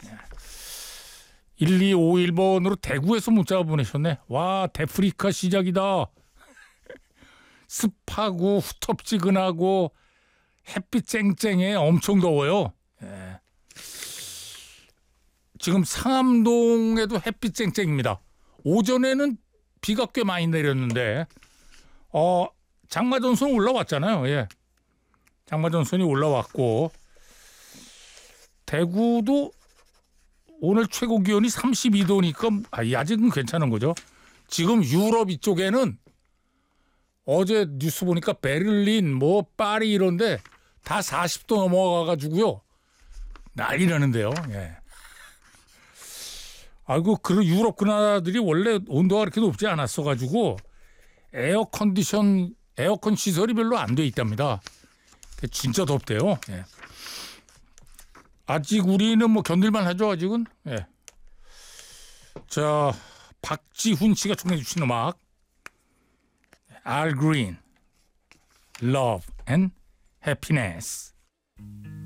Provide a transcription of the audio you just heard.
1251번으로 대구에서 문자 보내셨네. 와, 데프리카 시작이다. 습하고 후텁지근하고 햇빛 쨍쨍해. 엄청 더워요. 예. 지금 상암동에도 햇빛 쨍쨍입니다. 오전에는 비가 꽤 많이 내렸는데 장마전선 올라왔잖아요. 예. 장마전선이 올라왔고 대구도 오늘 최고 기온이 32도니까 아직은 괜찮은 거죠. 지금 유럽 이쪽에는 어제 뉴스 보니까 베를린, 파리 이런데 다 40도 넘어가가지고요. 난리 나는데요. 예. 아이고, 유럽 그 나라들이 원래 온도가 그렇게 높지 않았어가지고 에어컨 시설이 별로 안 돼 있답니다. 진짜 덥대요. 예. 아직 우리는 견딜만 하죠, 아직은. 예. 자, 박지훈 씨가 청해 주신 음악. Al Green, Love and Happiness.